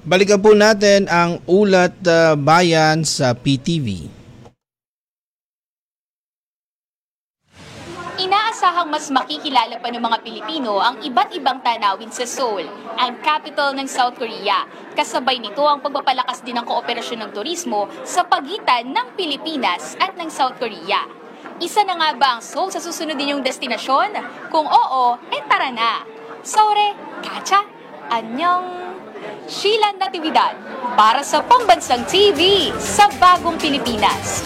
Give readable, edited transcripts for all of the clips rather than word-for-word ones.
Balikan po natin ang ulat bayan sa PTV. Inaasahang mas makikilala pa ng mga Pilipino ang iba't ibang tanawin sa Seoul, ang capital ng South Korea. Kasabay nito ang pagpapalakas din ng kooperasyon ng turismo sa pagitan ng Pilipinas at ng South Korea. Isa na nga ba ang Seoul sa susunod ninyong destinasyon? Kung oo, tara na! Sore, kacha, anyong... Sheila Natividad para sa Pambansang TV sa Bagong Pilipinas.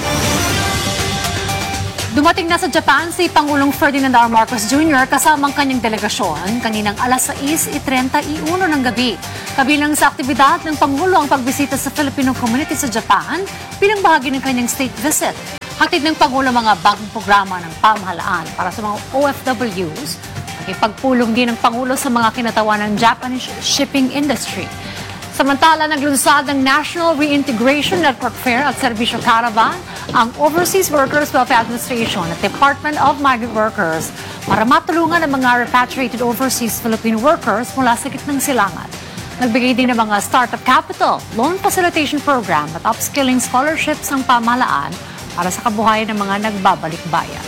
Dumating na sa Japan si Pangulong Ferdinand R. Marcos Jr. kasama ang kanyang delegasyon kaninang alas 6:31 ng gabi. Kabilang sa aktibidad ng Pangulo ang pagbisita sa Filipino community sa Japan bilang bahagi ng kanyang state visit. Hatid ng Pangulo mga bagong programa ng pamahalaan para sa mga OFWs. Ipagpulong din ng Pangulo sa mga kinatawan ng Japanese shipping industry. Samantala, naglunsad ng National Reintegration Network Fair at Servisyo Caravan ang Overseas Workers Welfare Administration at Department of Migrant Workers para matulungan ang mga repatriated overseas Filipino workers mula sa gitnang silangan. Nagbigay din ng mga startup capital, loan facilitation program at upskilling scholarships ang pamahalaan para sa kabuhayan ng mga nagbabalik bayan.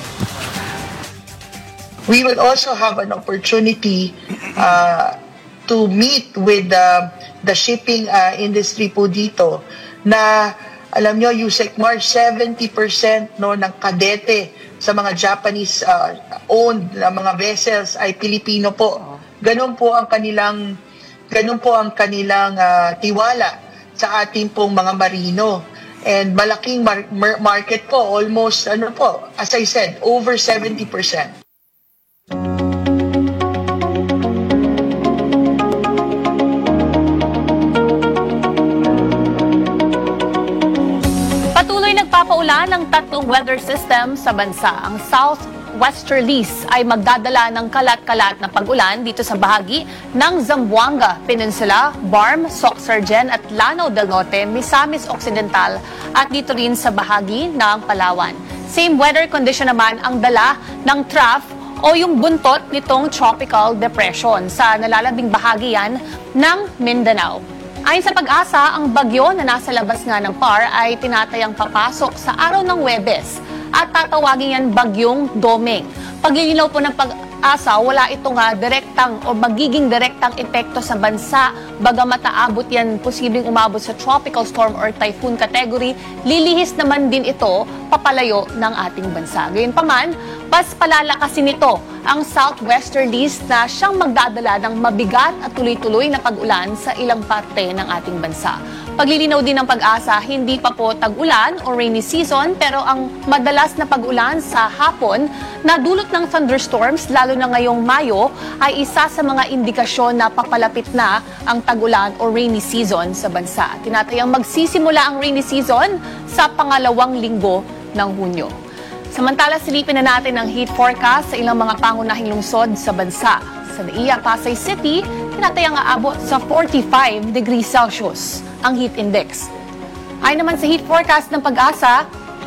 We will also have an opportunity to meet with the shipping industry po dito na alam nyo, Yusek March, 70% no, ng kadete sa mga Japanese owned na mga vessels ay Pilipino po. Ganun po ang kanilang tiwala sa ating pong mga marino. And malaking market po, almost as I said, over 70%. Nagpapaulan ng tatlong weather system sa bansa. Ang southwesterlies ay magdadala ng kalat-kalat na pag-ulan dito sa bahagi ng Zamboanga Peninsula, Barm, Soxargen at Lanao del Norte, Misamis Occidental at dito rin sa bahagi ng Palawan. Same weather condition naman ang dala ng trough o yung buntot nitong tropical depression sa nalalabing bahagi yan ng Mindanao. Ayon sa Pag-asa, ang bagyo na nasa labas nga ng PAR ay tinatayang papasok sa araw ng Huwebes at tatawagin yan bagyong Domeng. Paglilinaw po ng Pag-asa, wala ito nga direktang o magiging direktang epekto sa bansa. Bagamat aabot yan, posibleng umabot sa tropical storm or typhoon category, lilihis naman din ito papalayo ng ating bansa. Gayunpaman, mas palalakasin nito ang southwesterlies na siyang magdadala ng mabigat at tuloy-tuloy na pag-ulan sa ilang parte ng ating bansa. Paglilinaw din ng Pag-asa, hindi pa po tag-ulan o rainy season pero ang madalas na pag-ulan sa hapon na dulot ng thunderstorms lalo na ngayong Mayo ay isa sa mga indikasyon na papalapit na ang tag-ulan o rainy season sa bansa. Tinatayang magsisimula ang rainy season sa pangalawang linggo ng Hunyo. Samantala, silipin na natin ang heat forecast sa ilang mga pangunahing lungsod sa bansa. Sa NAIA, Pasay City, tinatayang aabot sa 45 degrees Celsius ang heat index. Ayon naman sa heat forecast ng Pag-asa,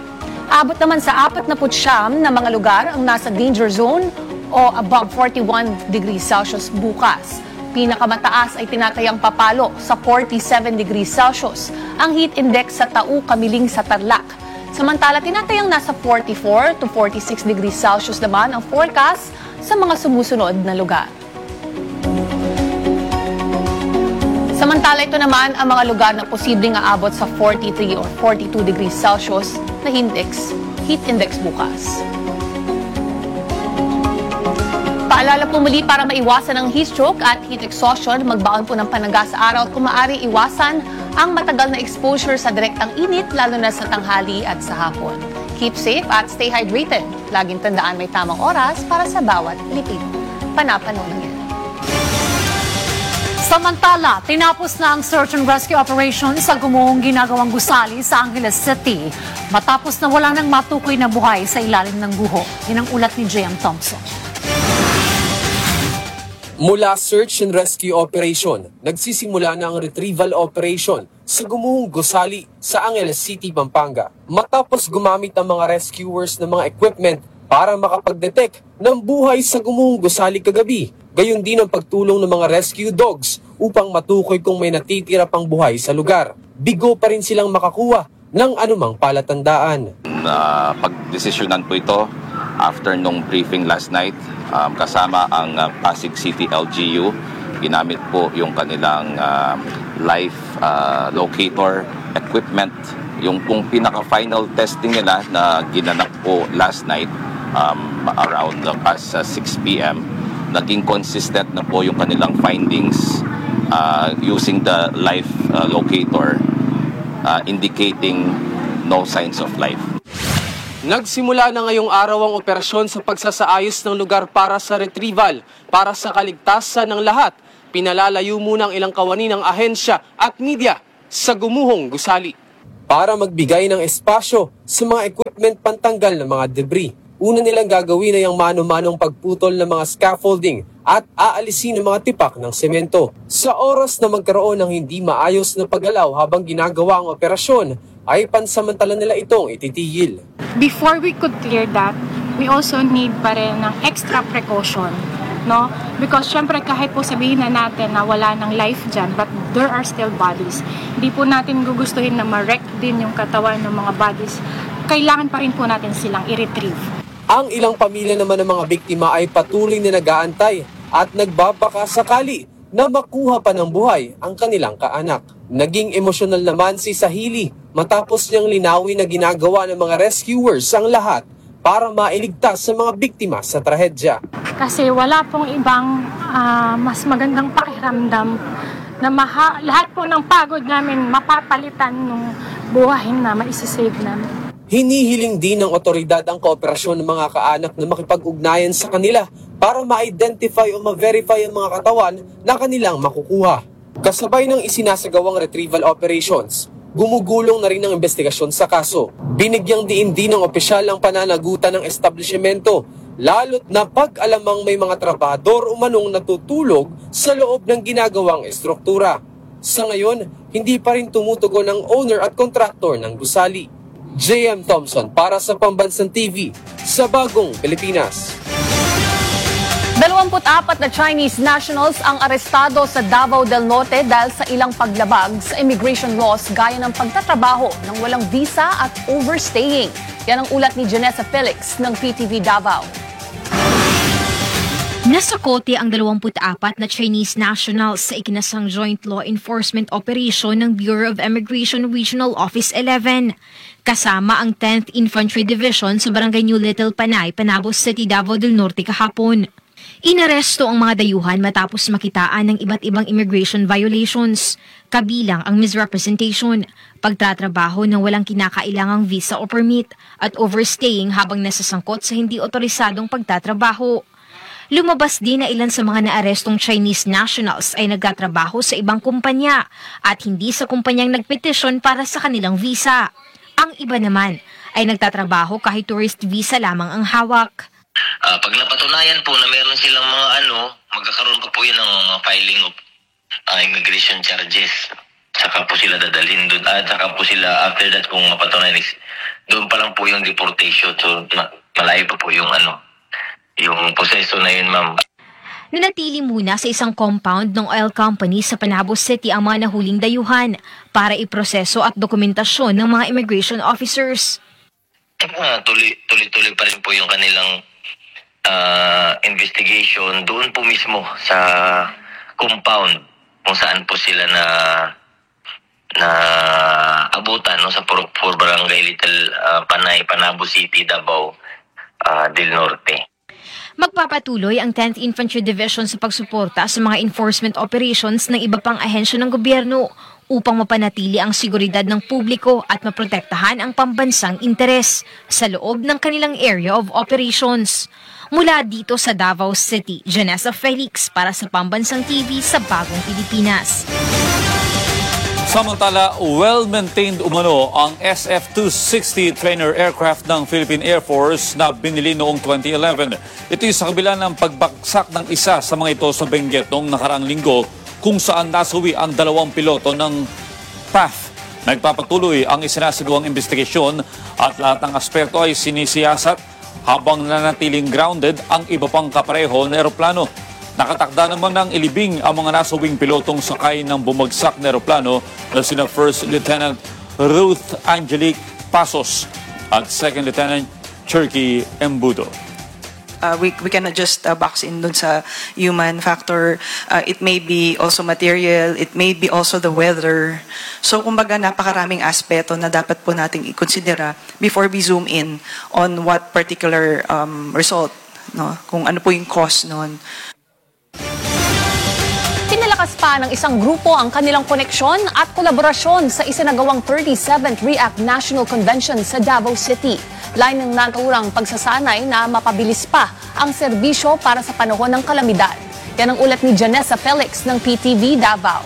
abot naman sa 49 na mga lugar ang nasa danger zone o above 41 degrees Celsius bukas. Pinakamataas ay tinatayang papalo sa 47 degrees Celsius ang heat index sa Tau Kamiling sa Tarlac. Samantala, tinatayang nasa 44 to 46 degrees Celsius naman ang forecast sa mga sumusunod na lugar. Samantala, ito naman ang mga lugar na posibleng aabot sa 43 or 42 degrees Celsius na heat index bukas. Paalala po muli para maiwasan ang heat stroke at heat exhaustion, magbaon po ng panaga sa araw at kung maaari iwasan ang matagal na exposure sa direktang init lalo na sa tanghali at sa hapon. Keep safe at stay hydrated. Laging tandaan may tamang oras para sa bawat Pilipino. Panapanahon yan. Samantala, tinapos na ang search and rescue operation sa gumuhong ginagawang gusali sa Angeles City matapos na wala nang matukoy na buhay sa ilalim ng guho. Yan ang ulat ni J.M. Thompson. Mula search and rescue operation, nagsisimula na ang retrieval operation sa gumuhong gusali sa Angeles City, Pampanga. Matapos gumamit ang mga rescuers ng mga equipment para makapag-detect ng buhay sa gumuhong gusali kagabi. Gayon din ang pagtulong ng mga rescue dogs upang matukoy kung may natitira pang buhay sa lugar. Bigo pa rin silang makakuha ng anumang palatandaan. Pagdesisyonan po ito after nung briefing last night kasama ang Pasig City LGU. Ginamit po yung kanilang life locator equipment. Yung pong pinaka-final testing nila na ginanap po last night around past 6 p.m. Naging consistent na po yung kanilang findings using the life locator indicating no signs of life. Nagsimula na ngayong araw ang operasyon sa pagsasaayos ng lugar para sa retrieval. Para sa kaligtasan ng lahat, pinalalayo muna ang ilang kawani ng ahensya at media sa gumuhong gusali. Para magbigay ng espasyo sa mga equipment pantanggal ng mga debris, una nilang gagawin ay ang mano-manong pagputol ng mga scaffolding at aalisin ng mga tipak ng semento. Sa oras na magkaroon ng hindi maayos na paggalaw habang ginagawa ang operasyon, ay pansamantala nila itong ititigil. Before we could clear that, we also need pa rin ng extra precaution, no? Because syempre kahit po sabihin na natin na wala ng life dyan, but there are still bodies. Hindi po natin gugustuhin na ma-wreck din yung katawan ng mga bodies. Kailangan pa rin po natin silang i-retrieve. Ang ilang pamilya naman ng mga biktima ay patuloy na nag-aantay at nagbabaka sakali na makuha pa ng buhay ang kanilang kaanak. Naging emosyonal naman si Sahili matapos niyang linawin na ginagawa ng mga rescuers ang lahat para mailigtas sa mga biktima sa trahedya. Kasi wala pong ibang mas magandang pakiramdam na lahat po ng pagod namin mapapalitan ng buhay na maisisave namin. Hinihiling din ng otoridad ang kooperasyon ng mga kaanak na makipag-ugnayan sa kanila para ma-identify o ma-verify ang mga katawan na kanilang makukuha. Kasabay ng isinasagawang retrieval operations, gumugulong na rin ang investigasyon sa kaso. Binigyang diin din ng opisyal ang pananagutan ng establishmento, lalo't na pag-alamang may mga trabahador umanong natutulog sa loob ng ginagawang estruktura. Sa ngayon, hindi pa rin tumutugon ang owner at contractor ng gusali. J.M. Thompson para sa Pambansang TV sa Bagong Pilipinas. 24 na Chinese nationals ang arestado sa Davao del Norte dahil sa ilang paglabag sa immigration laws gaya ng pagtatrabaho ng walang visa at overstaying. Yan ang ulat ni Janessa Felix ng PTV Davao. Nasa kote ang 24 na Chinese nationals sa ikinasang Joint Law Enforcement Operation ng Bureau of Immigration Regional Office 11. Kasama ang 10th Infantry Division sa Barangay New Little Panay, Panabos City, Davao del Norte kahapon. Inaresto ang mga dayuhan matapos makitaan ng iba't ibang immigration violations, kabilang ang misrepresentation, pagtatrabaho ng walang kinakailangang visa o permit, at overstaying habang nasasangkot sa hindi otorisadong pagtatrabaho. Lumabas din na ilan sa mga naarestong Chinese nationals ay nagtatrabaho sa ibang kumpanya at hindi sa kumpanyang nagpetisyon para sa kanilang visa. Ang iba naman ay nagtatrabaho kahit tourist visa lamang ang hawak. Pag napatunayan po na meron silang mga magkakaroon pa po yun ng mga filing of immigration charges. Saka po sila dadalhin doon. At saka po sila, after that, kung mapatunayan, doon pa lang po yung deportation. So, malayo pa po yung yung proseso na yun, ma'am. Nanatili muna sa isang compound ng oil company sa Panabos City ang mga nahuling dayuhan para iproseso at dokumentasyon ng mga immigration officers. Tuloy-tuloy pa rin po yung kanilang investigation doon po mismo sa compound kung saan po sila na abutan sa for Barangay Little Panay, Panabos City, Davao del Norte. Magpapatuloy ang 10th Infantry Division sa pagsuporta sa mga enforcement operations ng iba pang ahensya ng gobyerno upang mapanatili ang seguridad ng publiko at maprotektahan ang pambansang interes sa loob ng kanilang area of operations. Mula dito sa Davao City, Janessa Felix para sa Pambansang TV sa Bagong Pilipinas. Samantala, well-maintained umano ang SF-260 trainer aircraft ng Philippine Air Force na binili noong 2011. Ito ay sa kabila ng pagbagsak ng isa sa mga ito sa Benguet noong nakaraang linggo kung saan nasuwi ang 2 piloto ng PAF. Nagpapatuloy ang isinasagawang investigasyon at lahat ng aspeto ay sinisiyasat habang nanatiling grounded ang iba pang kapareho na eroplano. Nakatakda naman ng ilibing ang mga nasawing pilotong sakay ng bumagsak na eroplano na sina First Lieutenant Ruth Angelique Pasos at Second Lieutenant Cherky Embudo. We cannot just box in dun sa human factor. It may be also material, it may be also the weather. So kumbaga napakaraming aspeto na dapat po nating i-considera before we zoom in on what particular result, no? Kung ano po yung cause noon. Pinalakas pa ng isang grupo ang kanilang koneksyon at kolaborasyon sa isinagawang 37th REACT National Convention sa Davao City. Line ng naturang pagsasanay na mapabilis pa ang serbisyo para sa panahon ng kalamidad. Yan ang ulat ni Janessa Felix ng PTV Davao.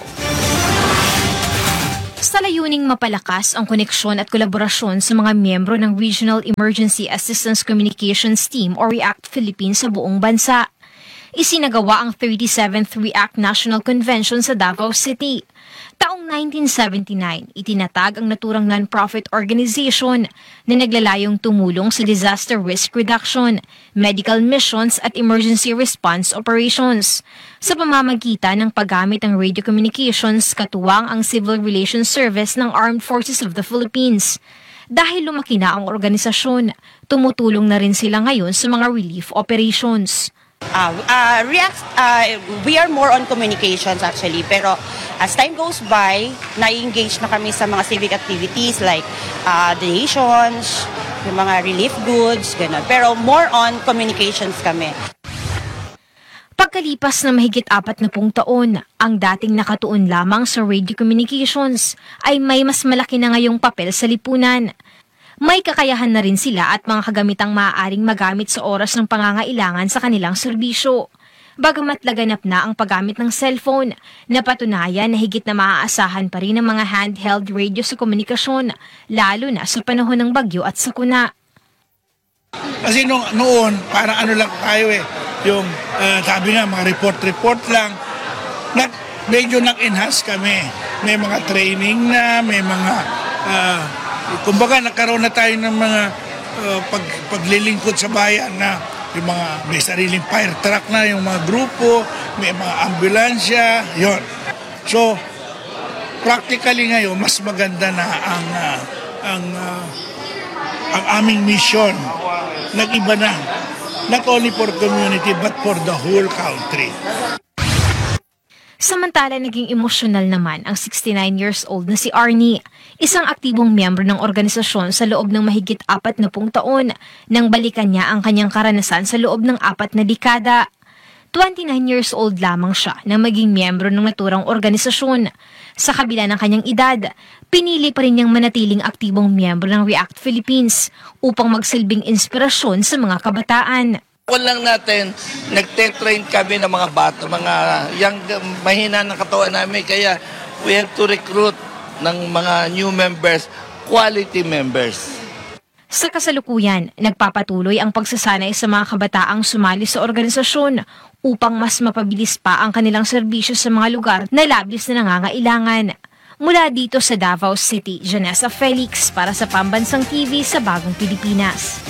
Sa layuning mapalakas ang koneksyon at kolaborasyon sa mga miyembro ng Regional Emergency Assistance Communications Team o REACT Philippines sa buong bansa, isinagawa ang 37th REACT National Convention sa Davao City. Taong 1979, itinatag ang naturang non-profit organization na naglalayong tumulong sa disaster risk reduction, medical missions at emergency response operations. Sa pamamagitan ng paggamit ng radio communications, katuwang ang Civil Relations Service ng Armed Forces of the Philippines. Dahil lumaki na ang organisasyon, tumutulong na rin sila ngayon sa mga relief operations. REACT, we are more on communications actually, pero as time goes by, na-engage na kami sa mga civic activities like donations, yung mga relief goods, gano'n. Pero more on communications kami. Pagkalipas na mahigit 40 taon, ang dating nakatuon lamang sa radio communications ay may mas malaki na ngayong papel sa lipunan. May kakayahan na rin sila at mga kagamitang maaaring magamit sa oras ng pangangailangan sa kanilang serbisyo. Bagamat laganap na ang paggamit ng cellphone, napatunayan na higit na maaasahan pa rin ang mga handheld radio sa komunikasyon, lalo na sa panahon ng bagyo at sakuna. Kasi noon, parang ano lang tayo yung sabi nga, mga report lang, medyo nag-enhance kami. May mga training na, may mga... kumbaga nagkaroon na tayo ng mga paglilingkod sa bayan na yung mga may sariling fire truck na, yung mga grupo, may mga ambulansya, yon. So, practically ngayon, mas maganda na ang aming mission. Nag-iba na. Not only for community but for the whole country. Samantala, naging emosyonal naman ang 69 years old na si Arnie, isang aktibong miyembro ng organisasyon sa loob ng mahigit 40 taon nang balikan niya ang kanyang karanasan sa loob ng 4 na dekada. 29 years old lamang siya nang maging miyembro ng naturang organisasyon. Sa kabila ng kanyang edad, pinili pa rin niyang manatiling aktibong miyembro ng REACT Philippines upang magsilbing inspirasyon sa mga kabataan. Lang natin, nagte-train kami ng mga bata, mga young, mahina ng katawan namin, kaya we have to recruit ng mga new members, quality members. Sa kasalukuyan, nagpapatuloy ang pagsasanay sa mga kabataang sumali sa organisasyon upang mas mapabilis pa ang kanilang serbisyo sa mga lugar na labis na nangangailangan. Mula dito sa Davao City, Janessa Felix para sa Pambansang TV sa Bagong Pilipinas.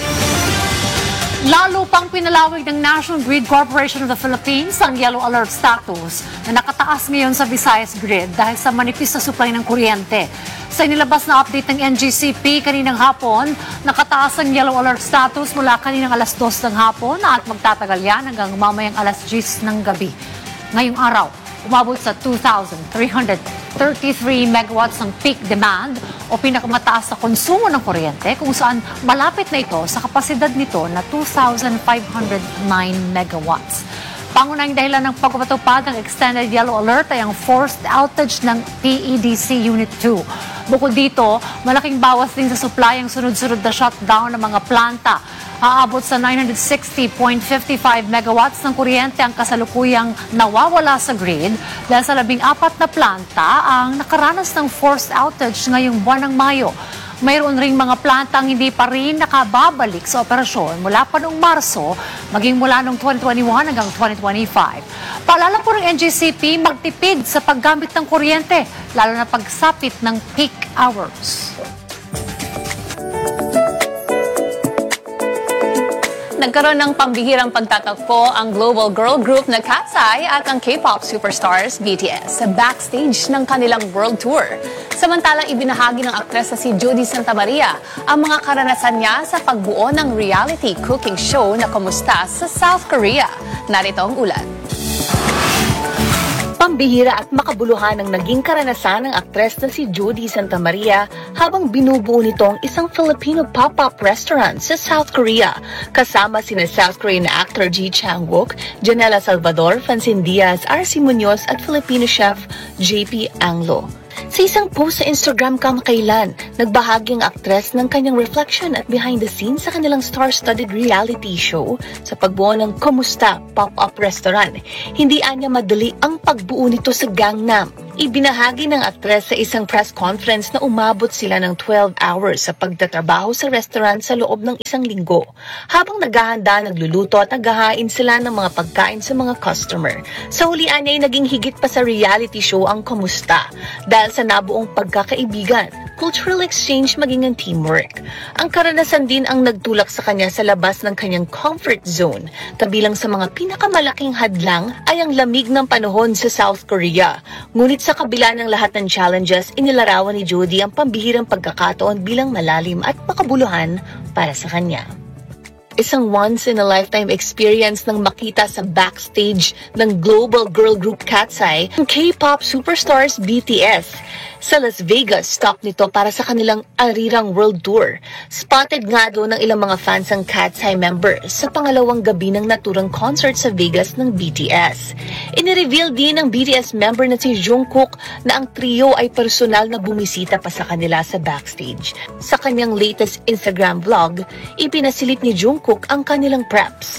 Lalo pang pinalawig ng National Grid Corporation of the Philippines ang yellow alert status na nakataas ngayon sa Visayas Grid dahil sa manipis na supply ng kuryente. Sa inilabas na update ng NGCP kaninang hapon, nakataas ang yellow alert status mula kaninang alas 2 ng hapon at magtatagal yan hanggang mamayang alas 10 ng gabi. Ngayong araw, umabot sa 2,333 megawatts ng peak demand o pinakamataas na konsumo ng kuryente kung saan malapit na ito sa kapasidad nito na 2,509 megawatts. Pangunahing dahilan ng pagpapatupad ng extended yellow alert ay ang forced outage ng PEDC Unit 2. Bukod dito, malaking bawas din sa supply ang sunod-sunod na shutdown ng mga planta. Aabot sa 960.55 megawatts ng kuryente ang kasalukuyang nawawala sa grid dahil sa 14 na planta ang nakaranas ng forced outage ngayong buwan ng Mayo. Mayroon ring mga plantang hindi pa rin nakababalik sa operasyon mula pa noong Marso, maging mula noong 2021 hanggang 2025. Paalala po ng NGCP magtipid sa paggamit ng kuryente, lalo na pagsapit ng peak hours. Nagkaroon ng pambihirang pagtatagpo ang global girl group na Cat's Eye at ang K-pop superstars BTS sa backstage ng kanilang world tour. Samantalang ibinahagi ng aktres na si Judy Santa Maria ang mga karanasan niya sa pagbuo ng reality cooking show na Kamusta sa South Korea. Narito ang ulat. Pambihira at makabuluhan ang naging karanasan ng aktres na si Judy Santa Maria habang binubuo nito ang isang Filipino pop-up restaurant sa South Korea kasama sina South Korean actor Ji Chang-wook, Janela Salvador, Francine Diaz, R.C. Munoz at Filipino chef J.P. Anglo. Sa isang post sa Instagram kamakailan, nagbahagi ang aktres ng kanyang reflection at behind the scenes sa kanilang star-studded reality show sa pagbuo ng Kamusta pop-up restaurant. Hindi anya madali ang pagbuo nito sa Gangnam. Ibinahagi ng aktres sa isang press conference na umabot sila ng 12 hours sa pagtatrabaho sa restaurant sa loob ng isang linggo. Habang naghahanda, nagluluto at naghahain sila ng mga pagkain sa mga customer. Sa hulian niya ay naging higit pa sa reality show ang Kamusta dahil sa nabuong pagkakaibigan, cultural exchange maging ang teamwork. Ang karanasan din ang nagtulak sa kanya sa labas ng kanyang comfort zone. Kabilang sa mga pinakamalaking hadlang ay ang lamig ng panahon sa South Korea. Ngunit sa kabila ng lahat ng challenges, inilarawan ni Judy ang pambihirang pagkakataon bilang malalim at makabuluhan para sa kanya. Isang once-in-a-lifetime experience ng makita sa backstage ng global girl group Cat's Eye, ng K-pop superstars BTS. Sa Las Vegas, stop nito para sa kanilang arirang world tour. Spotted nga doon ng ilang mga fans ang Cat's Eye members sa pangalawang gabi ng naturang concert sa Vegas ng BTS. Inireveal din ng BTS member na si Jungkook na ang trio ay personal na bumisita pa sa kanila sa backstage. Sa kanyang latest Instagram vlog, ipinasilip ni Jungkook ang kanilang preps.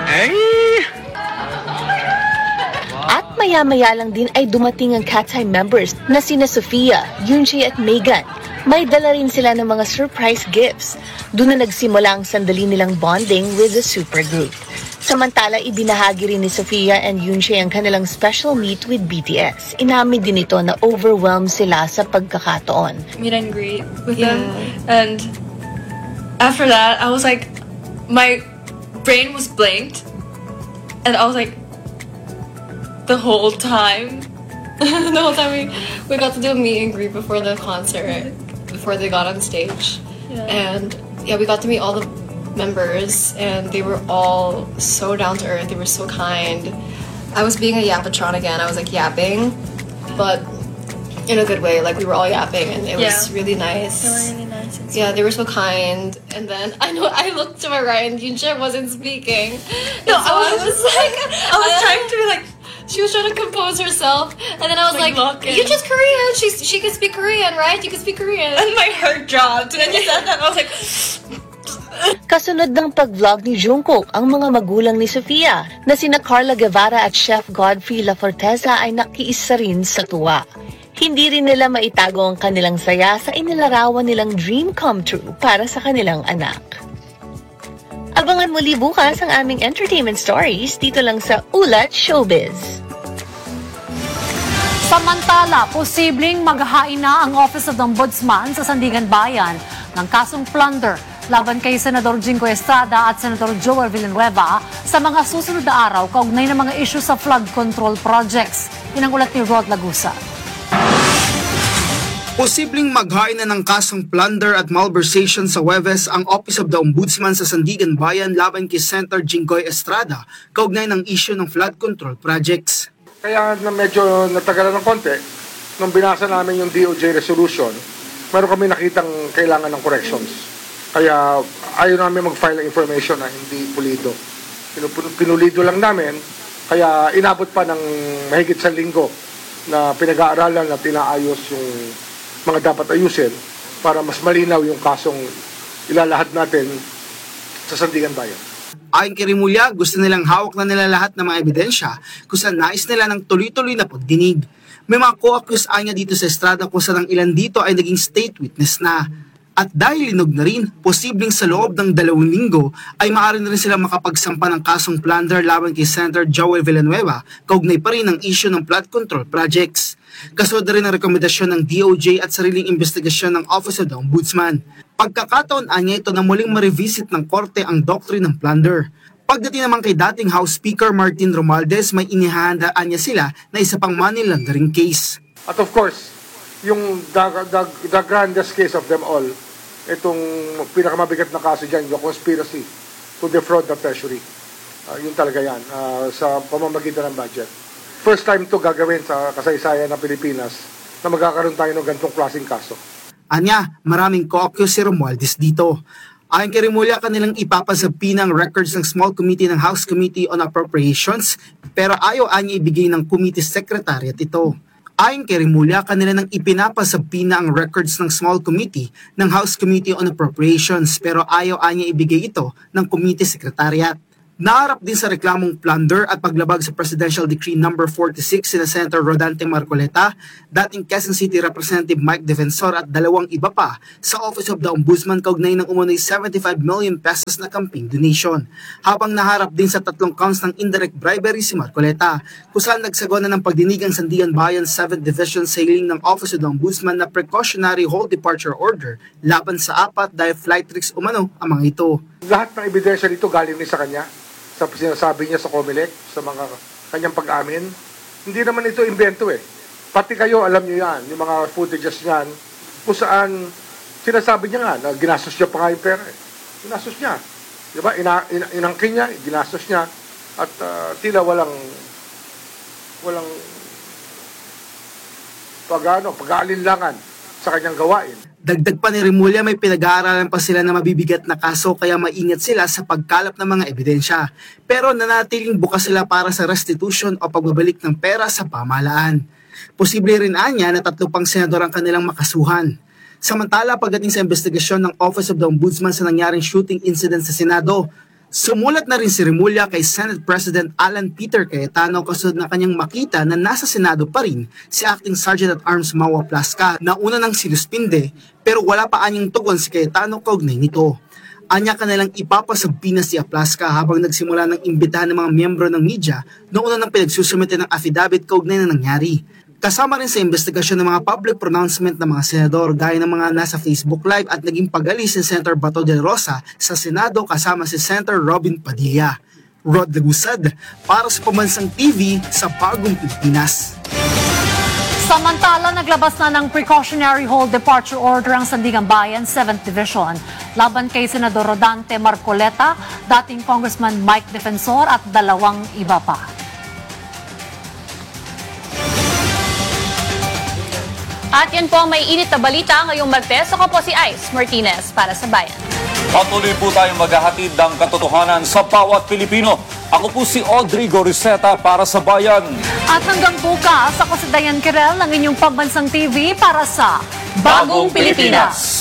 At maya-maya lang din ay dumating ang Cat's Eye members na sina Sofia, Yoonjae at Megan. May dala rin sila ng mga surprise gifts. Doon na nagsimula ang sandali nilang bonding with the supergroup. Samantala, ibinahagi rin ni Sofia and Yoonjae ang kanilang special meet with BTS. Inamin din ito na overwhelmed sila sa pagkakataon. Meet and greet with them. And after that, I was like, my brain was blanked. And I was like, the whole time we got to do a meet and greet before the concert, before they got on stage. And yeah, we got to meet all the members and they were all so down to earth. They were so kind. I was being a yapatron again. I was like yapping, but in a good way. Like we were all yapping and it was really nice. They were really nice. Yeah, they were so kind. And then I looked to my right and Yoonjae wasn't speaking. No, so I was trying to be like, she was trying to compose herself, and then I was like you're just Korean. She can speak Korean, right? You can speak Korean. And my heart dropped. And then you said that, I was like... Kasunod ng pag-vlog ni Jungkook, ang mga magulang ni Sofia na sina Carla Guevara at Chef Godfrey La Forteza ay nakiisa rin sa tuwa. Hindi rin nila maitago ang kanilang saya sa inilarawan nilang dream come true para sa kanilang anak. Abangan muli bukas ang aming entertainment stories dito lang sa Ulat Showbiz. Samantala, posibleng maghahain na ang Office of the Ombudsman sa Sandigan Bayan ng kasong plunder laban kay Senador Jingo Estrada at Senador Joel Villanueva sa mga susunod na araw kaugnay ng mga issue sa flood control projects. Yan ang ulat ni Rod Lagusa. Posibleng maghain na ng kasong plunder at malversation sa Huwebes ang Office of the Ombudsman sa Sandigan Bayan laban kay Senator Jingoy Estrada kaugnay ng issue ng flood control projects. Kaya na medyo natagalan ng konti, nung binasa namin yung DOJ resolution, meron kami nakitang kailangan ng corrections. Kaya ayaw namin mag-file ng information na hindi pulido. Pinulido lang namin, kaya inabot pa ng mahigit sa linggo na pinag-aaralan at inaayos yung mga dapat ayusin para mas malinaw yung kasong ilalahad natin sa Sandigan Bayan. Ayon kay Rimulya, gusto nilang hawak na nila lahat ng mga ebidensya kung saan nais nila ng tuloy-tuloy na pagdinig. May mga co-accused niya dito sa Estrada kung saan ang ilan dito ay naging state witness na. At dahil linog na rin, posibleng sa loob ng 2 linggo ay maaari na rin sila makapagsampa ng kasong plunder laban kay Senator Joel Villanueva, kaugnay pa rin ang issue ng flood control projects. Kasunod na rin ang rekomendasyon ng DOJ at sariling investigasyon ng Office of the Ombudsman. Pagkakataon niya ito na muling ma-revisit ng korte ang doctrine ng plunder. Pagdating naman kay dating House Speaker Martin Romualdez, may inihahandaan niya sila na isa pang money laundering case. At of course, yung the grandest case of them all, itong pinakamabigat na kaso dyan, yung conspiracy to defraud the treasury. Yun talaga yan, sa pamamagitan ng budget. First time to gagawin sa kasaysayan ng Pilipinas na magkakaroon tayo ng ganitong klaseng kaso. Anya, maraming kookyo si Romualdez dito. Ayon kay Rimulya, kanilang ipapasabi ng records ng Small Committee ng House Committee on Appropriations, pero ayaw niya ibigay ng Committee Secretariat ito. Ayon kay Rimulya, kanila nang ipinapasabi na ang records ng Small Committee ng House Committee on Appropriations, pero ayaw niya ibigay ito ng Committee Secretariat. Naharap din sa reklamong plunder at paglabag sa Presidential Decree No. 46 sina Senator Rodante Marcoleta, dating Quezon City Representative Mike Defensor at 2 iba pa sa Office of the Ombudsman kaugnay ng umunoy 75 million pesos na campaign donation. Habang naharap din sa 3 counts ng indirect bribery si Marcoleta, kung saan nagsagwa na ng pagdinig ang Sandigan Bayan 7th Division sa hiling ng Office of the Ombudsman na precautionary hold departure order laban sa 4 dahil flight risks umano ang mga ito. Lahat ng ebidensya dito galing din sa kanya. Sa sinasabi niya sa COMELEC, sa mga kanyang pag-amin, hindi naman ito invento eh. Pati kayo, alam niyo yan, yung mga footages niyan, kung saan sinasabi niya nga na ginastos niya pa nga yung pera eh. Ginastos niya. Diba? Inangkin niya, ginastos niya, at tila walang pag-aalinlangan sa kanyang gawain. Dagdag pa ni Rimulya, may pinag-aaralan pa sila na mabibigat na kaso kaya maingat sila sa pagkalap ng mga ebidensya. Pero nanatiling bukas sila para sa restitution o pagbabalik ng pera sa pamahalaan. Posible rin anya na 3 pang senador ang kanilang makasuhan. Samantala, pagdating sa investigasyon ng Office of the Ombudsman sa nangyaring shooting incident sa Senado, sumulat na rin si Rimulya kay Senate President Alan Peter Cayetano kasunod na kanyang makita na nasa Senado pa rin si Acting Sergeant at Arms Maua Plasca na una nang sinuspinde pero wala pa anyang tugon si Cayetano kaugnay nito. Anya kanilang ipapasabi na si Plasca habang nagsimula ng imbitahan ng mga miyembro ng media na una nang pinagsusumite ng affidavit kaugnay na nangyari. Kasama rin sa investigasyon ng mga public pronouncement ng mga senador gaya ng mga nasa Facebook Live at naging pag-alis ni Senator Bato de Rosa sa Senado kasama si Senator Robin Padilla. Rod Lagusad para sa Pambansang TV sa Bagong Pilipinas. Samantala, naglabas na ng precautionary hold departure order ang Sandigan Bayan 7th Division laban kay Senador Rodante Marcoleta, dating Congressman Mike Defensor at 2 iba pa. At yan po ang may init na balita ngayong Martes. Ako po si Ice Martinez para sa Bayan. Patuloy po tayong maghahatid ng katotohanan sa bawat Pilipino. Ako po si Audrey Goriseta para sa Bayan. At hanggang bukas, ako si Diane Kirel ng inyong Pambansang TV para sa Bagong Pilipinas.